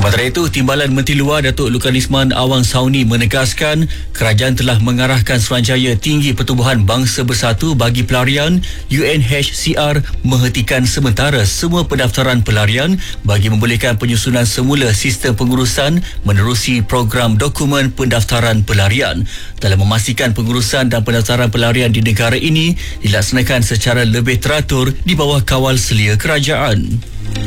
Sementara itu, Timbalan Menteri Luar Datuk Lukanisman Awang Sauni menegaskan kerajaan telah mengarahkan Suruhanjaya Tinggi Pertubuhan Bangsa Bersatu bagi Pelarian UNHCR menghentikan sementara semua pendaftaran pelarian bagi membolehkan penyusunan semula sistem pengurusan menerusi program dokumen pendaftaran pelarian dalam memastikan pengurusan dan pendaftaran pelarian di negara ini dilaksanakan secara lebih teratur di bawah kawal selia kerajaan.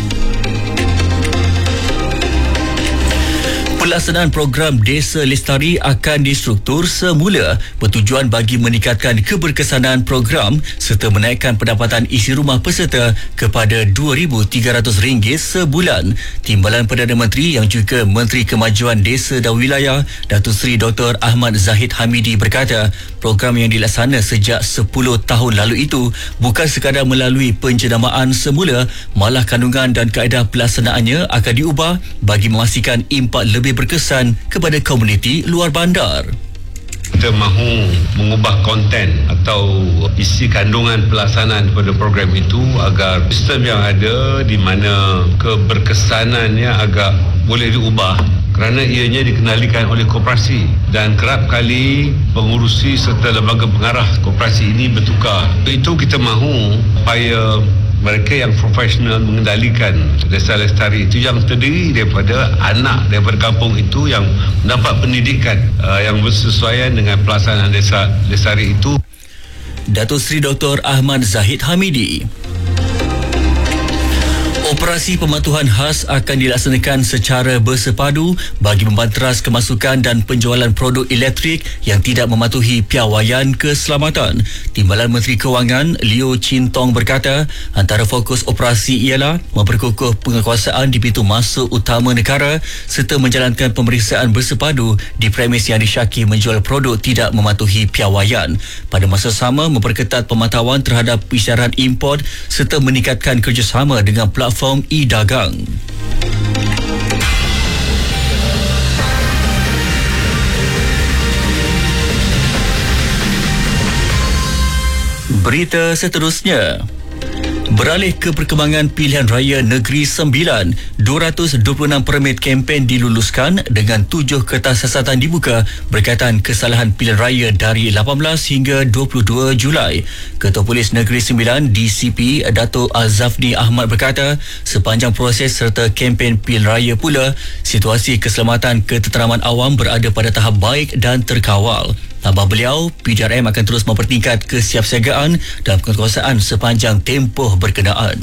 Pelaksanaan program Desa Lestari akan distruktur semula bertujuan bagi meningkatkan keberkesanan program serta menaikkan pendapatan isi rumah peserta kepada RM2,300 sebulan. Timbalan Perdana Menteri yang juga Menteri Kemajuan Desa dan Wilayah Datuk Seri Dr. Ahmad Zahid Hamidi berkata, program yang dilaksana sejak 10 tahun lalu itu bukan sekadar melalui penjenamaan semula, malah kandungan dan kaedah pelaksanaannya akan diubah bagi memastikan impak lebih berkesan kepada komuniti luar bandar. Kita mahu mengubah konten atau isi kandungan pelaksanaan pada program itu agar sistem yang ada di mana keberkesanannya agak boleh diubah kerana ianya dikenalikan oleh koperasi dan kerap kali pengurusi serta lembaga pengarah koperasi ini bertukar. Itu kita mahu supaya mereka yang profesional mengendalikan Desa Lestari itu yang terdiri daripada anak daripada kampung itu yang mendapat pendidikan yang bersesuaian dengan pelaksanaan Desa Lestari itu. Datuk Seri Dr. Ahmad Zahid Hamidi. Operasi pematuhan khas akan dilaksanakan secara bersepadu bagi membanteras kemasukan dan penjualan produk elektrik yang tidak mematuhi piawaian keselamatan. Timbalan Menteri Kewangan Leo Chin Tong berkata, antara fokus operasi ialah memperkukuh penguasaan di pintu masuk utama negara serta menjalankan pemeriksaan bersepadu di premis yang disyaki menjual produk tidak mematuhi piawaian. Pada masa sama, memperketat pemantauan terhadap isyarat import serta meningkatkan kerjasama dengan platform e-dagang. Berita seterusnya. Beralih ke perkembangan pilihan raya Negeri Sembilan, 226 permit kempen diluluskan dengan 7 kertas siasatan dibuka berkaitan kesalahan pilihan raya dari 18 hingga 22 Julai. Ketua Polis Negeri Sembilan DCP Dato' Azafni Ahmad berkata, sepanjang proses serta kempen pilihan raya pula, situasi keselamatan ketenteraman awam berada pada tahap baik dan terkawal. Tambah beliau, PJRM akan terus mempertingkat kesiapsiagaan dan penguasaan sepanjang tempoh berkenaan.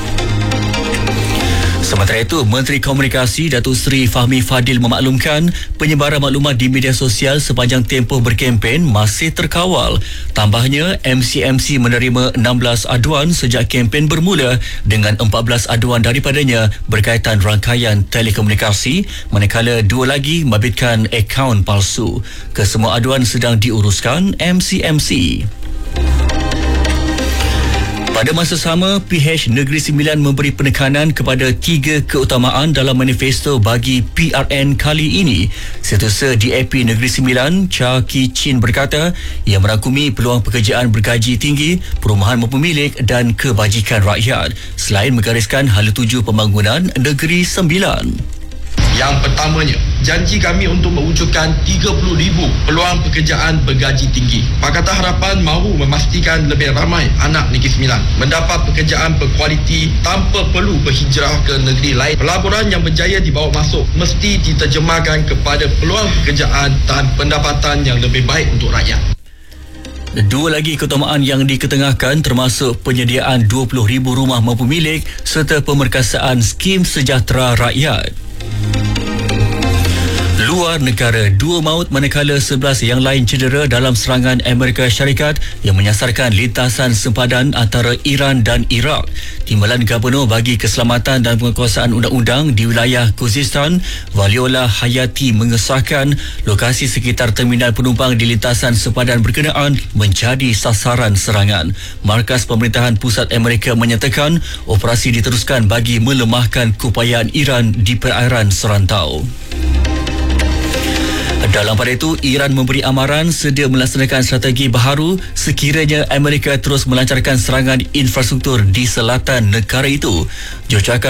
Sementara itu, Menteri Komunikasi Datuk Seri Fahmi Fadil memaklumkan penyebaran maklumat di media sosial sepanjang tempoh berkempen masih terkawal. Tambahnya, MCMC menerima 16 aduan sejak kempen bermula dengan 14 aduan daripadanya berkaitan rangkaian telekomunikasi, manakala 2 lagi membabitkan akaun palsu. Kesemua aduan sedang diuruskan MCMC. Pada masa sama, PH Negeri Sembilan memberi penekanan kepada 3 keutamaan dalam manifesto bagi PRN kali ini. Setiausaha DAP Negeri Sembilan, Cha Ki Chin berkata, ia merangkumi peluang pekerjaan bergaji tinggi, perumahan berpemilik dan kebajikan rakyat, selain menggariskan hala tuju pembangunan Negeri Sembilan. Yang pertamanya, janji kami untuk mewujudkan 30,000 peluang pekerjaan bergaji tinggi. Pakatan Harapan mahu memastikan lebih ramai anak Negeri Sembilan mendapat pekerjaan berkualiti tanpa perlu berhijrah ke negeri lain. Pelaburan yang berjaya dibawa masuk mesti diterjemahkan kepada peluang pekerjaan dan pendapatan yang lebih baik untuk rakyat. 2 lagi keutamaan yang diketengahkan termasuk penyediaan 20,000 rumah berpemilik serta pemerkasaan skim sejahtera rakyat. Luar negara, 2 maut manakala 11 yang lain cedera dalam serangan Amerika Syarikat yang menyasarkan lintasan sempadan antara Iran dan Iraq. Timbalan Gubernur bagi Keselamatan dan Penguasaan Undang-Undang di wilayah Khuzestan, Valiola Hayati mengesahkan lokasi sekitar terminal penumpang di lintasan sempadan berkenaan menjadi sasaran serangan. Markas Pemerintahan Pusat Amerika menyatakan operasi diteruskan bagi melemahkan keupayaan Iran di perairan serantau. Dalam pada itu, Iran memberi amaran sedia melaksanakan strategi baharu sekiranya Amerika terus melancarkan serangan infrastruktur di selatan negara itu. Jurucakap